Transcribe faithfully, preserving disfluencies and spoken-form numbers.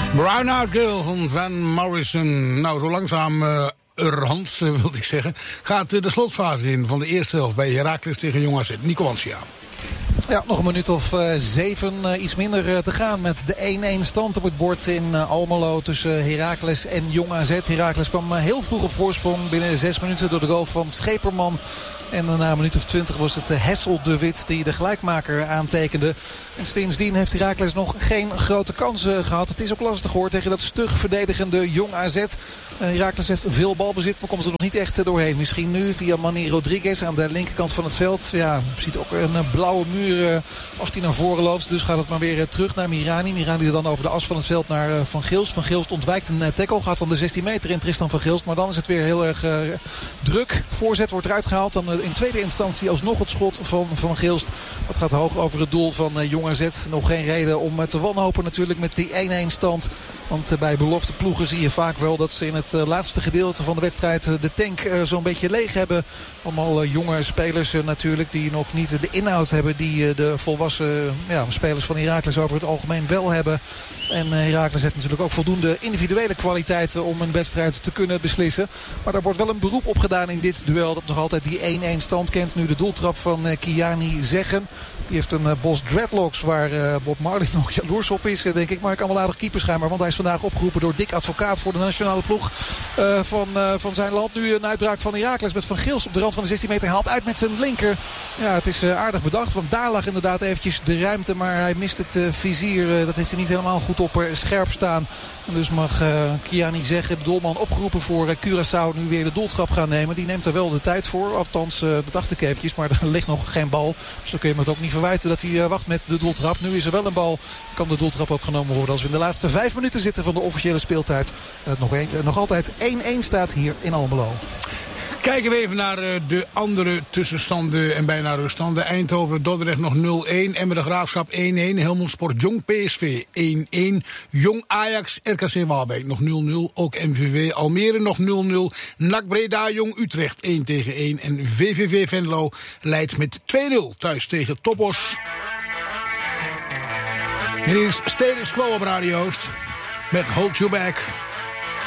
Brown Eyed Girl van Van Morrison. Nou, zo langzaam, uh, Hans, uh, wilde ik zeggen, gaat uh, de slotfase in van de eerste helft bij Heracles tegen Jong A Z. Nico Ansia. Ja, nog een minuut of uh, zeven, uh, iets minder uh, te gaan met de één-één stand op het bord in uh, Almelo tussen Heracles en Jong A Z. Heracles kwam uh, heel vroeg op voorsprong binnen zes minuten door de goal van Scheperman. En na een minuut of twintig was het Hessel de Wit die de gelijkmaker aantekende. En sindsdien heeft Heracles nog geen grote kansen gehad. Het is ook lastig hoor tegen dat stug verdedigende Jong A Z. Uh, Heracles heeft veel balbezit, maar komt er nog niet echt doorheen. Misschien nu via Manny Rodriguez aan de linkerkant van het veld. Ja, ziet ook een uh, blauwe muur uh, als die naar voren loopt. Dus gaat het maar weer uh, terug naar Mirani. Mirani dan over de as van het veld naar uh, Van Gilst. Van Gilst ontwijkt een uh, tackle. Gaat dan de zestien meter in Tristan Van Gilst. Maar dan is het weer heel erg uh, druk. Voorzet wordt eruit gehaald. Dan uh, in tweede instantie alsnog het schot van Van Gilst. Dat gaat hoog over het doel van uh, Jong A Z. Nog geen reden om uh, te wanhopen natuurlijk met die één-één stand. Want uh, bij belofte ploegen zie je vaak wel dat ze in het uh, laatste gedeelte van de wedstrijd uh, de tank uh, zo'n beetje leeg hebben. Allemaal uh, jonge spelers uh, natuurlijk die nog niet uh, de inhoud hebben die uh, de volwassen uh, ja, spelers van Heracles over het algemeen wel hebben. En uh, Heracles heeft natuurlijk ook voldoende individuele kwaliteiten om een wedstrijd te kunnen beslissen. Maar daar wordt wel een beroep op gedaan in dit duel dat nog altijd die één-één stand kent. Nu de doeltrap van uh, Kiani Zeggen. Die heeft een uh, bos dreadlocks waar uh, Bob Marley nog jaloers op is, uh, denk ik. Maar ik kan wel aardig keeperschijnbaar, want hij is vandaag opgeroepen door Dick Advocaat voor de nationale ploeg uh, van, uh, van zijn land. Nu een uitbraak van Heracles met Van Gils op de rand van de zestien meter. Haalt uit met zijn linker. Ja, het is uh, aardig bedacht, want daar lag inderdaad eventjes de ruimte. Maar hij mist het uh, vizier. Uh, dat heeft hij niet helemaal goed op uh, scherp staan. En dus mag uh, Kiani Zeggen, de doelman, opgeroepen voor uh, Curaçao nu weer de doeltrap gaan nemen. Die neemt er wel de tijd voor. Althans, uh, dat dacht ik eventjes. Maar er ligt nog geen bal. Dus dan kun je hem het ook niet verwijten dat hij uh, wacht met de doeltrap. Nu is er wel een bal. Kan de doeltrap ook genomen worden als we in de laatste vijf minuten zitten van de officiële speeltijd. En het nog, een, uh, nog altijd één-één staat hier in Almelo. Kijken we even naar uh, de andere tussenstanden en bijna ruststanden. Eindhoven, Dordrecht nog nul-één. Emmen de Graafschap één-één. Helmond Sport Jong P S V één-één. Jong Ajax R K C Waalwijk nog nul-nul. Ook M V V Almere nog nul-nul. N A C Breda Jong Utrecht één tegen één. En V V V Venlo leidt met twee-nul thuis tegen Topos. Hier is Status Quo op Radio Oost met Hold You Back.